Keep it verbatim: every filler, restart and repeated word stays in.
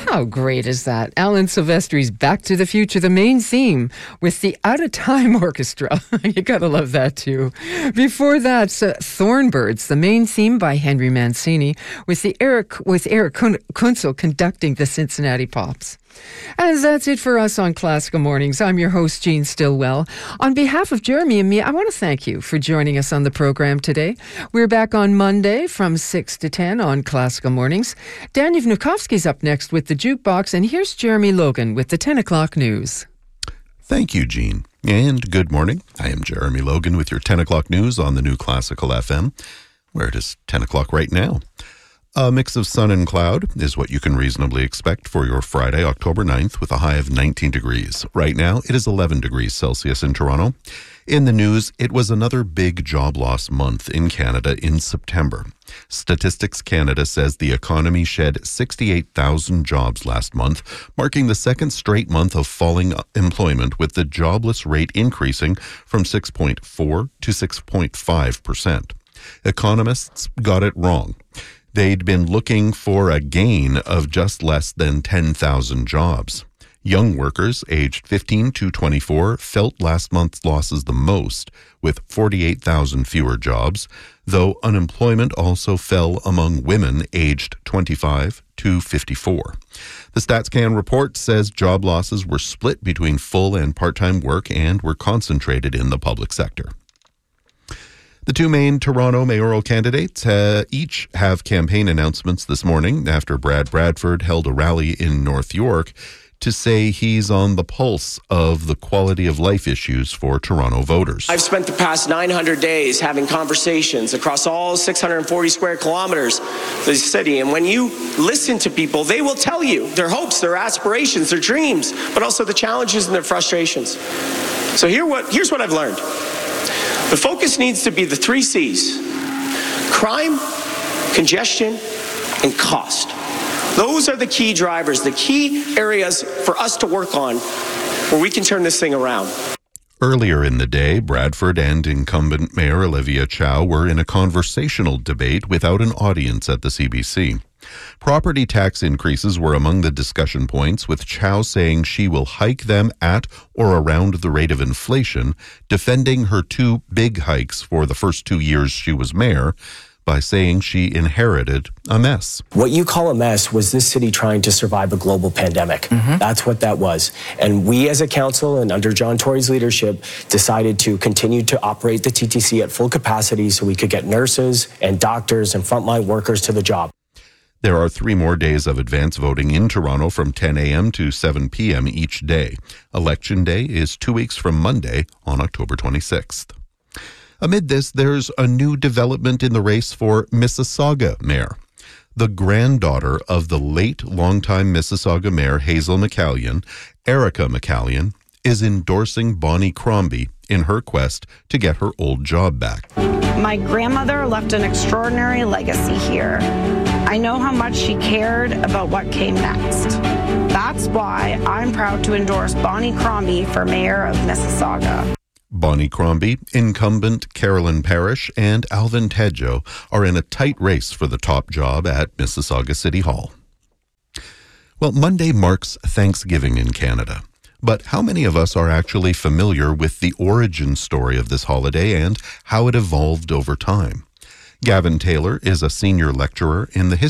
How great is that? Alan Silvestri's Back to the Future, the main theme with the Out of Time Orchestra. You gotta love that too. Before that, uh, Thornbirds, the main theme by Henry Mancini, with the Eric with Eric Kunzel conducting the Cincinnati Pops. And that's it for us on Classical Mornings. I'm your host, Jean Stillwell. On behalf of Jeremy and me, I want to thank you for joining us on the program today. We're back on Monday from six to ten on Classical Mornings. Dan Vnukovsky's up next with the Jukebox, and here's Jeremy Logan with the ten o'clock news. Thank you, Jean. And good morning. I am Jeremy Logan with your ten o'clock news on the new Classical F M, where it is ten o'clock right now. A mix of sun and cloud is what you can reasonably expect for your Friday, October ninth, with a high of nineteen degrees. Right now, it is eleven degrees Celsius in Toronto. In the news, it was another big job loss month in Canada in September. Statistics Canada says the economy shed sixty-eight thousand jobs last month, marking the second straight month of falling employment, with the jobless rate increasing from six point four to six point five percent. Economists got it wrong. They'd been looking for a gain of just less than ten thousand jobs. Young workers aged fifteen to twenty-four felt last month's losses the most, with forty-eight thousand fewer jobs, though unemployment also fell among women aged twenty-five to fifty-four. The StatsCan report says job losses were split between full and part-time work and were concentrated in the public sector. The two main Toronto mayoral candidates uh, each have campaign announcements this morning after Brad Bradford held a rally in North York to say he's on the pulse of the quality of life issues for Toronto voters. I've spent the past nine hundred days having conversations across all six hundred forty square kilometers of the city, and when you listen to people, they will tell you their hopes, their aspirations, their dreams, but also the challenges and their frustrations. So here what, here's what I've learned. The focus needs to be the three C's: crime, congestion, and cost. Those are the key drivers, the key areas for us to work on where we can turn this thing around. Earlier in the day, Bradford and incumbent Mayor Olivia Chow were in a conversational debate without an audience at the C B C. Property tax increases were among the discussion points, with Chow saying she will hike them at or around the rate of inflation, defending her two big hikes for the first two years she was mayor by saying she inherited a mess. What you call a mess was this city trying to survive a global pandemic. Mm-hmm. That's what that was. And we as a council and under John Tory's leadership decided to continue to operate the T T C at full capacity so we could get nurses and doctors and frontline workers to the job. There are three more days of advance voting in Toronto from ten a.m. to seven p.m. each day. Election Day is two weeks from Monday on October twenty-sixth. Amid this, there's a new development in the race for Mississauga mayor. The granddaughter of the late longtime Mississauga mayor Hazel McCallion, Erica McCallion, is endorsing Bonnie Crombie in her quest to get her old job back. My grandmother left an extraordinary legacy here. I know how much she cared about what came next. That's why I'm proud to endorse Bonnie Crombie for mayor of Mississauga. Bonnie Crombie, incumbent Carolyn Parrish, and Alvin Tedjo are in a tight race for the top job at Mississauga City Hall. Well, Monday marks Thanksgiving in Canada. But how many of us are actually familiar with the origin story of this holiday and how it evolved over time? Gavin Taylor is a senior lecturer in the history